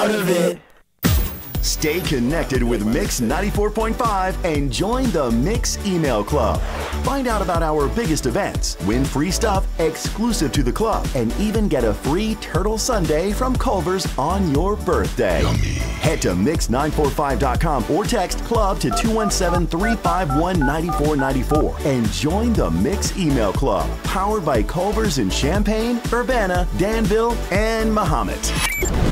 out of it. Stay connected with Mix 94.5 and join the Mix Email Club. Find out about our biggest events, win free stuff exclusive to the club, and even get a free turtle sundae from Culver's on your birthday. Yummy. Head to mix945.com or text club to 217-351-9494 and join the Mix Email Club, powered by Culver's in Champaign, Urbana, Danville, and Mahomet.